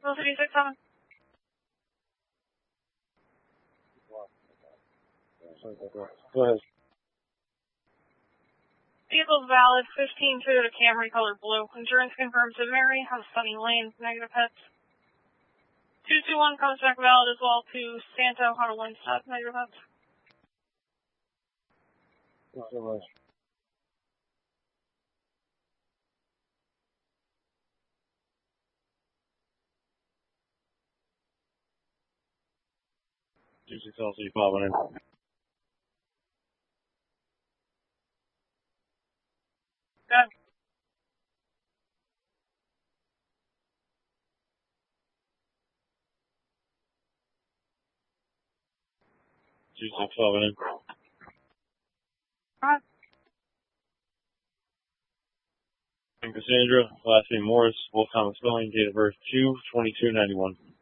Velocity 67. Go ahead. Vehicle's valid, 15 Toyota Camry, color blue. Insurance confirmed to Mary, House Sunny Lane, negative hits. 221 comes back valid as well to Santo, Honolulu, negative hits. Thanks so much. LC popping in. Good. Popping in. Cassandra, last name Morris, full Thomas spelling, date of birth 2/22/91.